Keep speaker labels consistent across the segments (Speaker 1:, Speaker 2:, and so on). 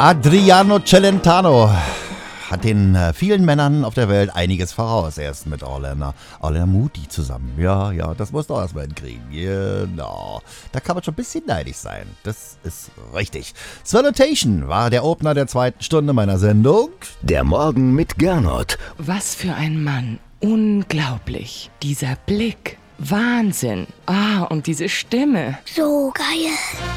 Speaker 1: Adriano Celentano hat den vielen Männern auf der Welt einiges voraus. Er ist mit Orlando Moody zusammen. Ja, das musst du auch erstmal hinkriegen. Genau. Da kann man schon ein bisschen neidisch sein. Das ist richtig. Salutation war der Opener der zweiten Stunde meiner Sendung.
Speaker 2: Der Morgen mit Gernot.
Speaker 3: Was für ein Mann. Unglaublich. Dieser Blick. Wahnsinn. Und diese Stimme.
Speaker 4: So geil.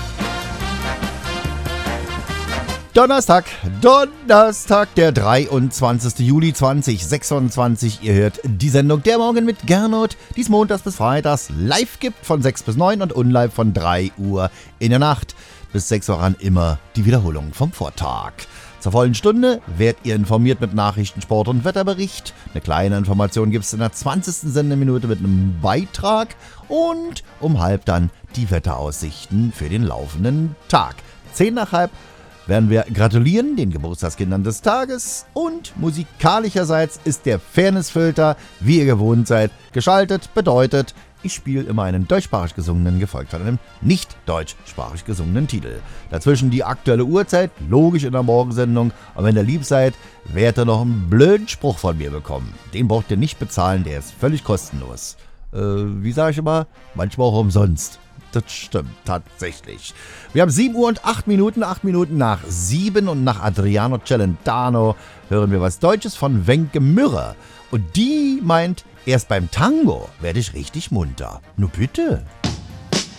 Speaker 1: Donnerstag, der 23. Juli 2026. Ihr hört die Sendung Der Morgen mit Gernot, die es montags bis freitags live gibt von 6 bis 9 und unlive von 3 Uhr in der Nacht. Bis 6 Uhr an immer die Wiederholung vom Vortag. Zur vollen Stunde werdet ihr informiert mit Nachrichten, Sport und Wetterbericht. Eine kleine Information gibt es in der 20. Sendeminute mit einem Beitrag. Und um halb dann die Wetteraussichten für den laufenden Tag. 10 nach halb werden wir gratulieren den Geburtstagskindern des Tages und musikalischerseits ist der Fairnessfilter, wie ihr gewohnt seid, geschaltet. Bedeutet, ich spiele immer einen deutschsprachig gesungenen, gefolgt von einem nicht deutschsprachig gesungenen Titel. Dazwischen die aktuelle Uhrzeit, logisch in der Morgensendung. Und wenn ihr lieb seid, werdet ihr noch einen blöden Spruch von mir bekommen. Den braucht ihr nicht bezahlen, der ist völlig kostenlos. Wie sage ich immer? Manchmal auch umsonst. Das stimmt tatsächlich. Wir haben 7 Uhr und 8 Minuten, 8 Minuten nach 7 und nach Adriano Celentano hören wir was Deutsches von Wenke Mürre. Und die meint, erst beim Tango werde ich richtig munter. Nur bitte.